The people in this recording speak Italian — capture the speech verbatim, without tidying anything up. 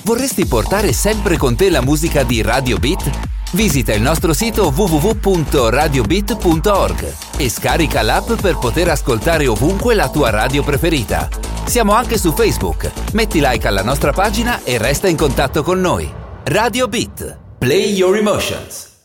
Vorresti portare sempre con te la musica di Radio Beat? Visita il nostro sito w w w punto radio beat punto org e scarica l'app per poter ascoltare ovunque la tua radio preferita. Siamo anche su Facebook. Metti like alla nostra pagina e resta in contatto con noi. Radio Beat. Play your emotions.